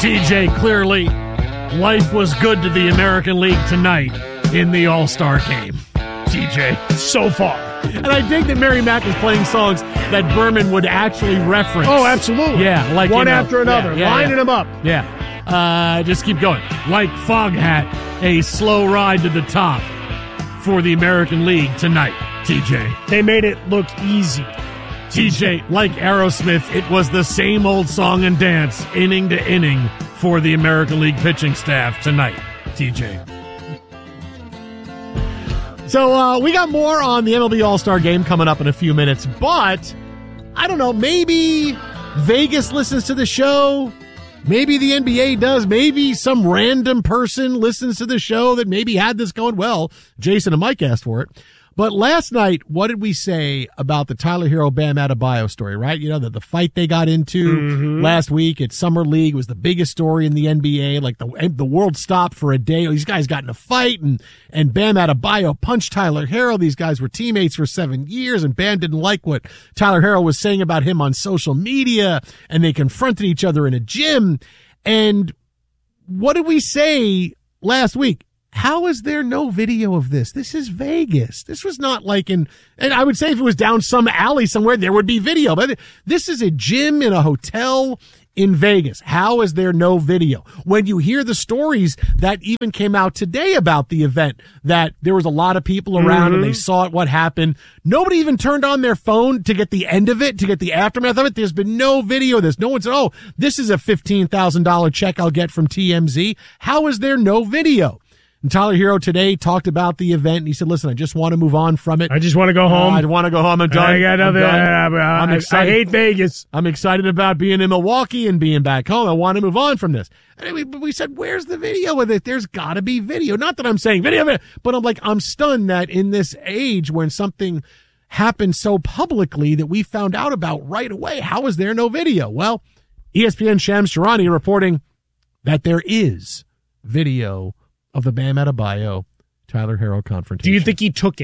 TJ, clearly, life was good to the American League tonight in the All-Star game. TJ, so far. And I dig that Mary Mack is playing songs that Berman would actually reference. Oh, absolutely. Yeah, like one after another, lining them up. Yeah. Just keep going. Like Foghat, a slow ride to the top for the American League tonight, TJ. They made it look easy. TJ, like Aerosmith, it was the same old song and dance, inning to inning, for the American League pitching staff tonight, TJ. So we got more on the MLB All-Star Game coming up in a few minutes, but I don't know, maybe Vegas listens to the show, maybe the NBA does, maybe some random person listens to the show that maybe had this going. Well, Jason and Mike asked for it. But last night, what did we say about the Tyler Hero Bam Adebayo story, right? You know, the fight they got into last week at Summer League was the biggest story in the NBA. Like the world stopped for a day. These guys got in a fight and Bam Adebayo punched Tyler Hero. These guys were teammates for 7 years and Bam didn't like what Tyler Hero was saying about him on social media and they confronted each other in a gym. And what did we say last week? How is there no video of this? This is Vegas. This was not like and I would say if it was down some alley somewhere, there would be video. But this is a gym in a hotel in Vegas. How is there no video? When you hear the stories that even came out today about the event, that there was a lot of people around and they saw what happened. Nobody even turned on their phone to get the end of it, to get the aftermath of it. There's been no video of this. No one said, oh, this is a $15,000 check I'll get from TMZ. How is there no video? And Tyler Hero today talked about the event, and he said, listen, I just want to move on from it. I just want to go home. I want to go home. I'm done. I got nothing. I'm excited. I hate Vegas. I'm excited about being in Milwaukee and being back home. I want to move on from this. And we said, where's the video with it? There's got to be video. Not that I'm saying video, but I'm like, I'm stunned that in this age when something happened so publicly that we found out about right away, how is there no video? Well, ESPN Shams Charania reporting that there is video of the Bam Adebayo Tyler Hero confrontation. Do you think he took it?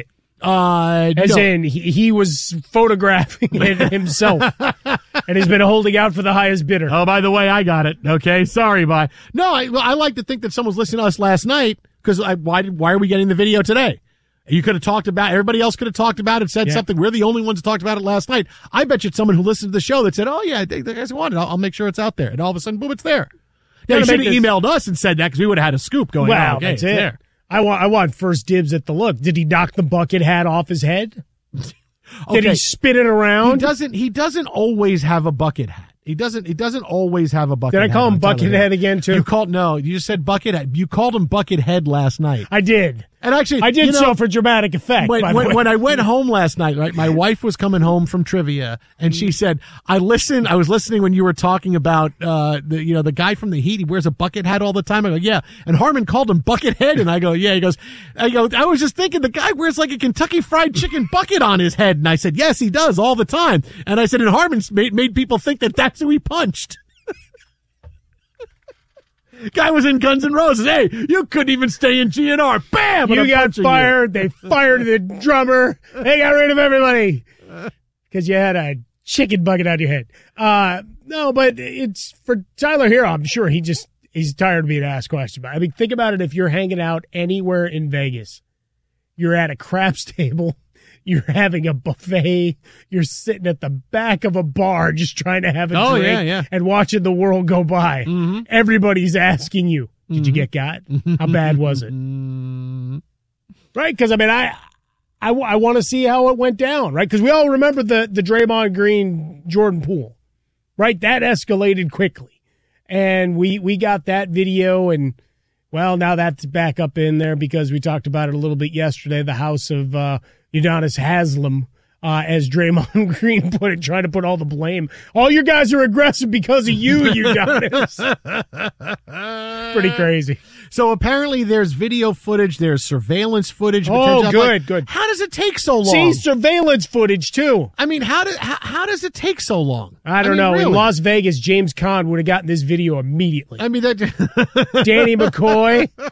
As no. In he was photographing it himself and has been holding out for the highest bidder. Oh, by the way, I got it. Okay, sorry, bye. No, I like to think that someone was listening to us last night because why are we getting the video today? You could have talked about, everybody else could have talked about it, said something. We're the only ones that talked about it last night. I bet you it's someone who listened to the show that said, oh yeah, the guys want it. I'll make sure it's out there. And all of a sudden, boom, it's there. Yeah, you should have emailed us and said that because we would have had a scoop going. Well, okay, that's it. There. I want first dibs at the look. Did he knock the bucket hat off his head? Did he spin it around? He doesn't always have a bucket hat. He doesn't always have a bucket hat. Did I call him Buckethead again too? You just said Buckethead. You called him Buckethead last night. I did. And actually, I did so for dramatic effect. When I went home last night, right, my wife was coming home from trivia, and she said, I was listening when you were talking about the guy from the Heat. He wears a bucket hat all the time. I go, yeah. And Harmon called him Buckethead, and I go, yeah. He goes, I was just thinking the guy wears like a Kentucky Fried Chicken bucket on his head, and I said, yes, he does all the time. And I said, and Harmon made people think that that's who he punched. Guy was in Guns N' Roses. Hey, you couldn't even stay in GNR. Bam! You got fired. They fired the drummer. They got rid of everybody because you had a chicken bucket on your head. No, but it's for Tyler Hero. I'm sure he's tired of being asked questions about it. I mean, think about it. If you're hanging out anywhere in Vegas, you're at a craps table, you're having a buffet, you're sitting at the back of a bar just trying to have a drink and watching the world go by. Mm-hmm. Everybody's asking you, did you get got? How bad was it? Right? Because, I mean, I want to see how it went down, right? Because we all remember the Draymond Green Jordan Poole, right? That escalated quickly. And we got that video, and, well, now that's back up in there because we talked about it a little bit yesterday, the house of Udonis Haslem, as Draymond Green put it, trying to put all the blame. All your guys are aggressive because of you, Udonis. Pretty crazy. So apparently there's video footage, there's surveillance footage. Oh, good. How does it take so long? See, surveillance footage, too. I mean, how does it take so long? I don't know. Really? In Las Vegas, James Caan would have gotten this video immediately. I mean, that Danny McCoy.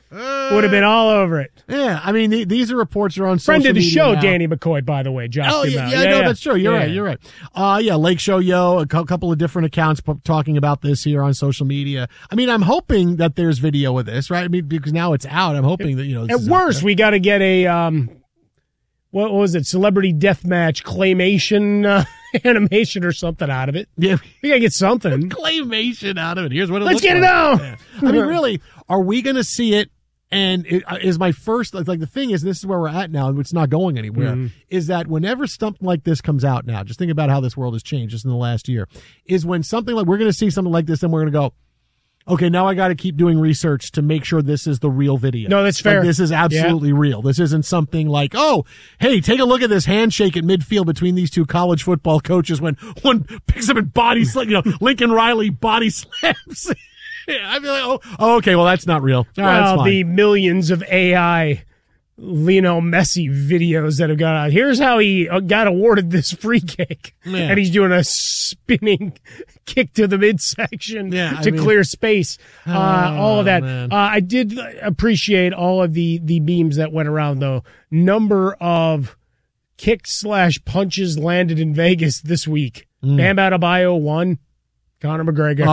would have been all over it. Yeah, I mean, these are reports that are on Friend social of the media show, now. Danny McCoy, by the way. Oh, yeah, that's true. You're right. Lake Show Yo, a couple of different accounts talking about this here on social media. I mean, I'm hoping that there's video of this, right? I mean, because now it's out. I'm hoping that, At worst, we got to get a, what was it, Celebrity Deathmatch claymation animation or something out of it. Yeah. We got to get something. Claymation out of it. Here's what it Let's looks get like. it out. Yeah. I mean, really, are we going to see it? And it is my first, like the thing is, this is where we're at now, and it's not going anywhere, is that whenever something like this comes out now, just think about how this world has changed just in the last year, is when something like, we're going to see something like this, and we're going to go, okay, now I got to keep doing research to make sure this is the real video. No, that's fair. Like, this is absolutely real. This isn't something like, oh, hey, take a look at this handshake at midfield between these two college football coaches when one picks up and body slams, Lincoln Riley body slams. Yeah, I'd be like, oh, okay, well, that's not real. All right, that's fine. The millions of AI Lionel Messi videos that have gone out. Here's how he got awarded this free kick. Yeah. And he's doing a spinning kick to the midsection to clear space. All of that. I did appreciate all of the memes that went around, though. Number of kick/punches landed in Vegas this week. Bam Adebayo won. Conor McGregor.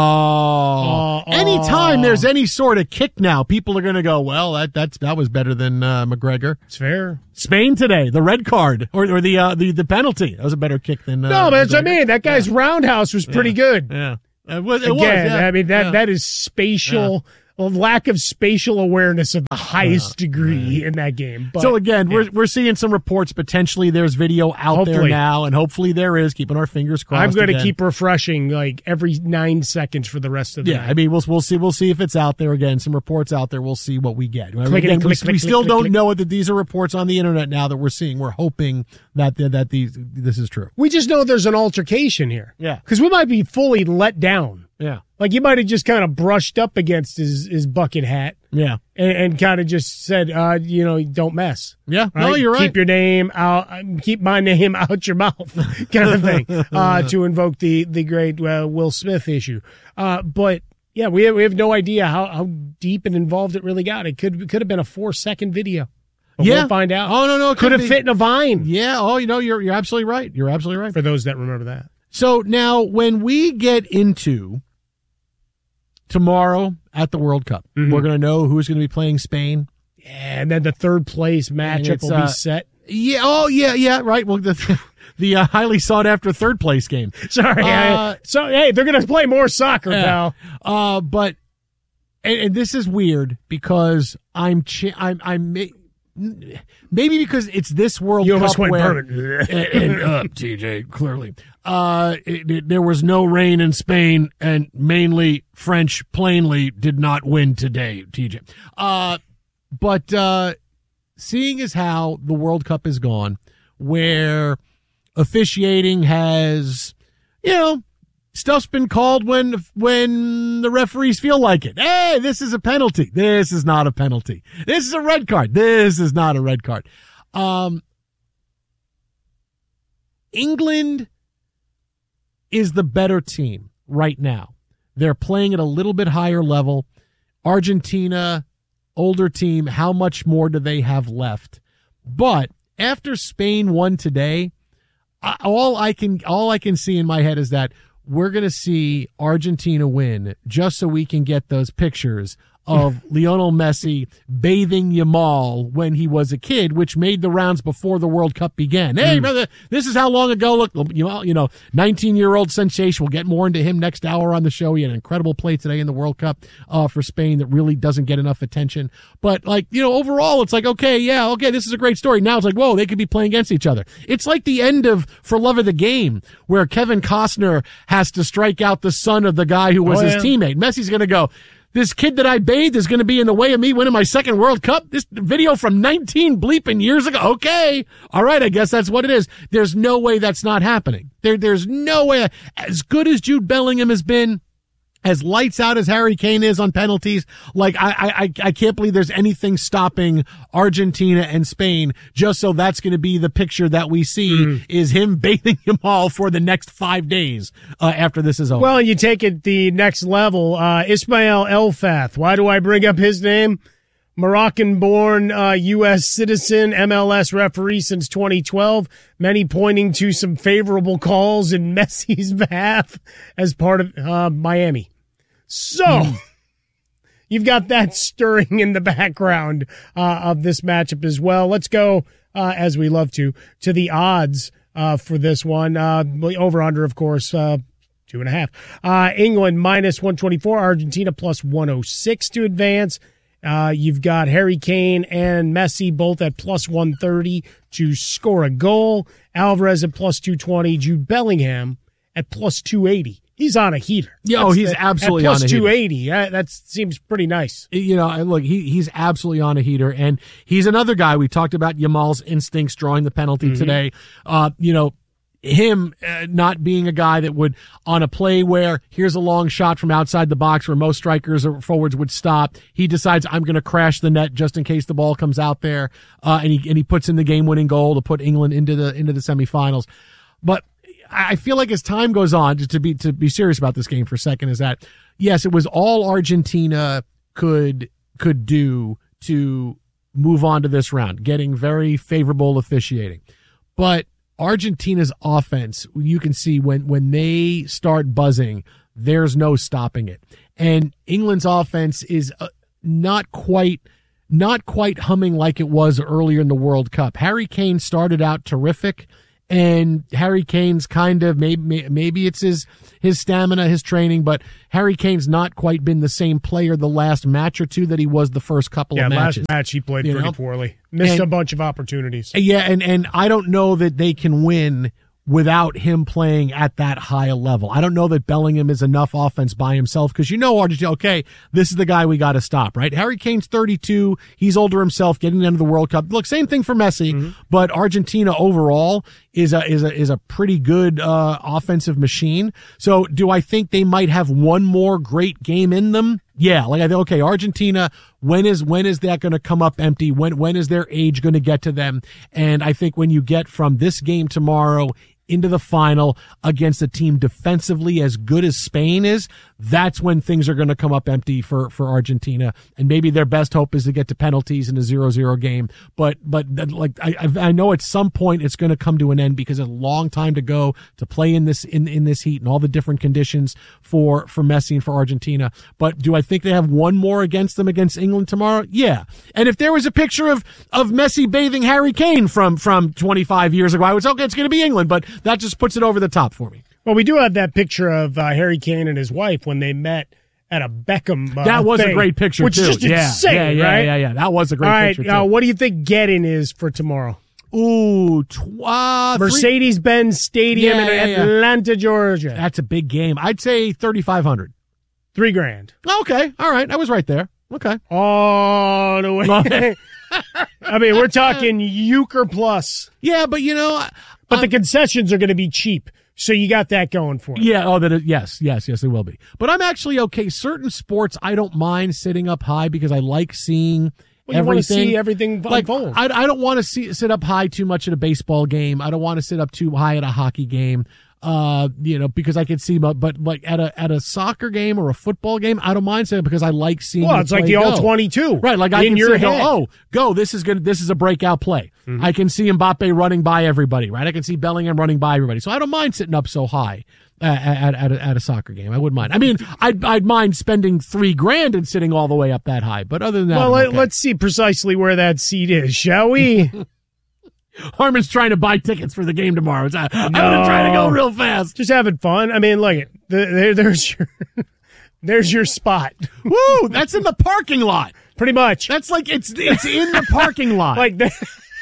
Anytime there's any sort of kick now, people are going to go, well, that was better than McGregor. It's fair. Spain today, the red card or the penalty. That was a better kick than no, but that's McGregor. what I mean. That guy's roundhouse was pretty good. Yeah. It was. I mean, that is spatial. A lack of spatial awareness of the highest degree in that game. But, so again, we're seeing some reports. Potentially, there's video out there now, and hopefully there is. Keeping our fingers crossed. I'm going to keep refreshing like every 9 seconds for the rest of the night. I mean, we'll see if it's out there again. Some reports out there. We'll see what we get. We still don't know that these are reports on the internet now that we're seeing. We're hoping that this is true. We just know there's an altercation here. Yeah, because we might be fully let down. Yeah. Like, you might have just kind of brushed up against his bucket hat. Yeah. And kind of just said, don't mess. Yeah. Right? No, you're right. Keep your name out, keep my name out your mouth, kind of thing, to invoke the great Will Smith issue. But, yeah, we have no idea how deep and involved it really got. It could have been a 4-second video. But we'll find out. Oh, no. It could have fit in a Vine. Yeah. Oh, you're absolutely right. You're absolutely right. For those that remember that. So now when we get into tomorrow at the World Cup, we're going to know who's going to be playing Spain. Yeah, and then the third place matchup will be set. Yeah. Oh, yeah. Right. Well, the highly sought after third place game. Sorry. Hey, they're going to play more soccer now. But and this is weird because I'm maybe because it's this World Cup. You almost went where TJ, clearly. There was no rain in Spain, and mainly French plainly did not win today, TJ. But seeing as how the World Cup is gone, where officiating has, stuff's been called when the referees feel like it. Hey, this is a penalty. This is not a penalty. This is a red card. This is not a red card. England is the better team right now. They're playing at a little bit higher level. Argentina, older team. How much more do they have left? But after Spain won today, all I can see in my head is that we're going to see Argentina win just so we can get those pictures of Lionel Messi bathing Yamal when he was a kid, which made the rounds before the World Cup began. Hey, brother, this is how long ago. Look, 19-year-old sensation. We'll get more into him next hour on the show. He had an incredible play today in the World Cup for Spain that really doesn't get enough attention. But, overall, it's like, okay, this is a great story. Now it's like, whoa, they could be playing against each other. It's like the end of For Love of the Game, where Kevin Costner has to strike out the son of the guy who was his teammate. Messi's going to go, this kid that I bathed is going to be in the way of me winning my second World Cup? This video from 19 bleeping years ago? Okay. All right, I guess that's what it is. There's no way that's not happening. There's no way. As good as Jude Bellingham has been, as lights out as Harry Kane is on penalties, I can't believe there's anything stopping Argentina and Spain, just so that's going to be the picture that we see is him bathing them all for the next 5 days after this is over. Well, you take it the next level. Ismail Elfath. Why do I bring up his name? Moroccan-born U.S. citizen, MLS referee since 2012, many pointing to some favorable calls in Messi's behalf as part of Miami. So, you've got that stirring in the background of this matchup as well. Let's go, as we love to the odds for this one. Over-under, of course, 2.5. England minus 124, Argentina plus 106 to advance. You've got Harry Kane and Messi both at plus 130 to score a goal. Alvarez at plus 220. Jude Bellingham at plus 280. He's on a heater. Yeah, he's absolutely on a heater. Plus 280. That seems pretty nice. Look, he's absolutely on a heater, and he's another guy. We talked about Yamal's instincts drawing the penalty today. Him not being a guy that would, on a play where here's a long shot from outside the box where most strikers or forwards would stop, he decides I'm going to crash the net just in case the ball comes out there, and he puts in the game-winning goal to put England into the semifinals. But I feel like as time goes on, just to be serious about this game for a second, is that yes, it was all Argentina could do to move on to this round, getting very favorable officiating. But Argentina's offense, you can see when they start buzzing, there's no stopping it. And England's offense is not quite humming like it was earlier in the World Cup. Harry Kane started out terrific. And Harry Kane's kind of, maybe it's his stamina, his training, but Harry Kane's not quite been the same player the last match or two that he was the first couple of matches. Yeah, last match he played pretty poorly. Missed a bunch of opportunities. Yeah, and I don't know that they can win without him playing at that high a level. I don't know that Bellingham is enough offense by himself because Argentina, okay, this is the guy we got to stop, right? Harry Kane's 32. He's older himself, getting into the World Cup. Look, same thing for Messi, but Argentina overall is a pretty good offensive machine. So do I think they might have one more great game in them? Yeah, like I think, okay, Argentina, when is that going to come up empty? When is their age going to get to them? And I think when you get from this game tomorrow into the final against a team defensively as good as Spain is, that's when things are going to come up empty for Argentina. And maybe their best hope is to get to penalties in a 0-0 game. But like I know at some point it's going to come to an end because it's a long time to go to play in this heat and all the different conditions for Messi and for Argentina. But do I think they have one more against them against England tomorrow? Yeah. And if there was a picture of Messi bathing Harry Kane from 25 years ago, I would say, okay, it's going to be England, but that just puts it over the top for me. Well, we do have that picture of Harry Kane and his wife when they met at a Beckham that was thing, a great picture, which too. is just insane, right? Yeah. That was a great picture, too. What do you think getting is for tomorrow? Ooh, Mercedes-Benz Stadium in Atlanta, Georgia. That's a big game. I'd say 3,500. $3,000. Okay, all right. I was right there. Okay. All the way. I mean, we're talking Euchre plus. Yeah, but But the concessions are going to be cheap, so you got that going for you. Yeah, yes, they will be. But I'm actually okay. Certain sports, I don't mind sitting up high because I like seeing everything. You want to see everything unfold. I don't want to sit up high too much at a baseball game. I don't want to sit up too high at a hockey game. Because I can see, but like at a soccer game or a football game, I don't mind saying because I like seeing. Well, it's like the all-22, right? Like I can see go. This is a breakout play. Mm-hmm. I can see Mbappe running by everybody, right? I can see Bellingham running by everybody. So I don't mind sitting up so high at a soccer game. I wouldn't mind. I mean, I'd mind spending $3,000 and sitting all the way up that high. But other than that, well, let's see precisely where that seat is, shall we? Harmon's trying to buy tickets for the game tomorrow. I'm going to try to go real fast. Just having fun. I mean, look, there's your spot. Woo! That's in the parking lot. Pretty much. That's like it's in the parking lot. Like that.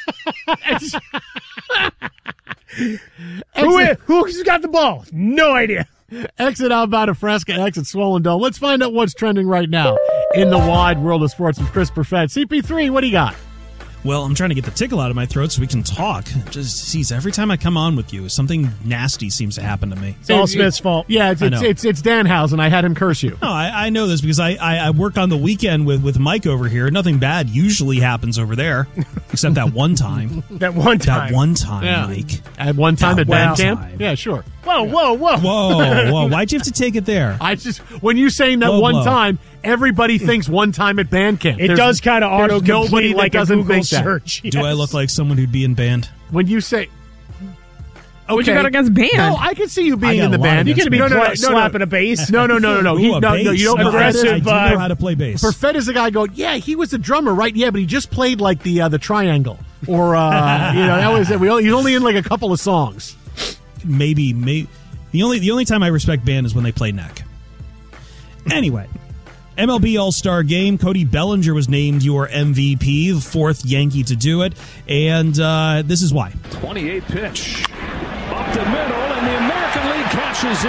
Who's got the ball? No idea. Exit outbound of Fresca, exit Swollen Dome. Let's find out what's trending right now in the wide world of sports with Chris Perfett. CP3, what do you got? Well, I'm trying to get the tickle out of my throat so we can talk. Just every time I come on with you, something nasty seems to happen to me. It's all Smith's fault. Yeah, it's Danhausen. I had him curse you. No, I know this because I work on the weekend with Mike over here. Nothing bad usually happens over there. Except that one time. That one time. That one time, Yeah. Mike. At one time That at one band time. camp? Yeah, sure. Whoa. Whoa. Why'd you have to take it there? When you saying that Whoa, one whoa. time, everybody thinks one time at band camp. It does kind of there's nobody auto-complete that like a doesn't Google think that. search. Do I look like someone who'd be in band? When you say... What you got against band? No, I can see you I being got in the a lot band. You against could be band. slapping a bass. No. Ooh, You a don't bass. know. Aggressive, I do know how to play bass. Perfett is the guy going, yeah, he was the drummer, right? Yeah, but he just played like the triangle. Or, that was it. He's only in like a couple of songs. Maybe. The only time I respect band is when they play neck. Anyway, MLB All-Star Game. Cody Bellinger was named your MVP, the fourth Yankee to do it. And this is why. 28 pitch. Up the middle, and the American League catches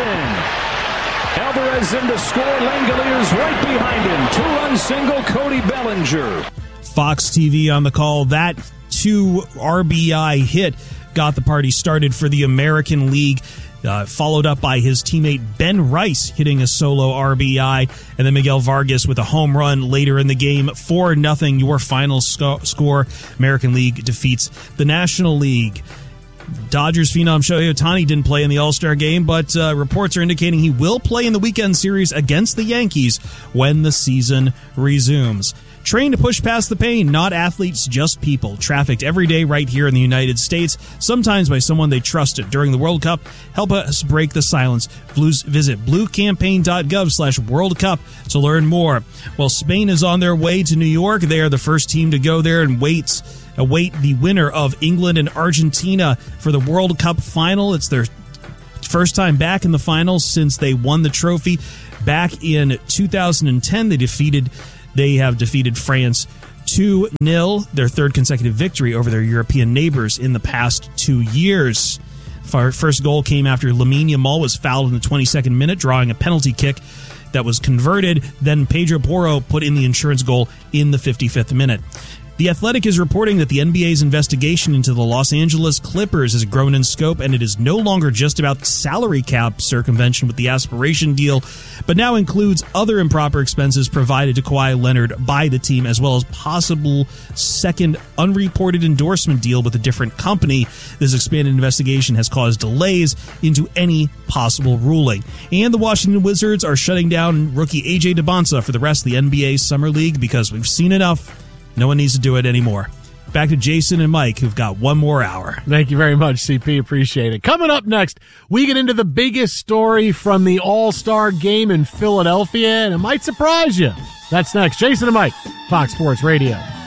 in. Alvarez in to score. Langoliers right behind him. 2-run single, Cody Bellinger. Fox TV on the call. That 2 RBI hit got the party started for the American League. Followed up by his teammate Ben Rice hitting a solo RBI, and then Miguel Vargas with a home run later in the game. 4-0, your final score. American League defeats the National League. Dodgers phenom Shohei Ohtani didn't play in the All-Star game, but reports are indicating he will play in the weekend series against the Yankees when the season resumes. Trained to push past the pain, not athletes, just people. Trafficked every day right here in the United States, sometimes by someone they trusted. During the World Cup, help us break the silence. Visit bluecampaign.gov/World Cup to learn more. Well, Spain is on their way to New York. They are the first team to go there and await the winner of England and Argentina for the World Cup final. It's their first time back in the finals since they won the trophy back in 2010. They have defeated France 2-0, their third consecutive victory over their European neighbors in the past 2 years. First goal came after Lamine Yamal was fouled in the 22nd minute, drawing a penalty kick that was converted. Then Pedro Porro put in the insurance goal in the 55th minute. The Athletic is reporting that the NBA's investigation into the Los Angeles Clippers has grown in scope, and it is no longer just about salary cap circumvention with the aspiration deal, but now includes other improper expenses provided to Kawhi Leonard by the team, as well as possible second unreported endorsement deal with a different company. This expanded investigation has caused delays into any possible ruling. And the Washington Wizards are shutting down rookie A.J. Debonsa for the rest of the NBA Summer League because we've seen enough. No one needs to do it anymore. Back to Jason and Mike, who've got one more hour. Thank you very much, CP. Appreciate it. Coming up next, we get into the biggest story from the All-Star Game in Philadelphia, and it might surprise you. That's next. Jason and Mike, Fox Sports Radio.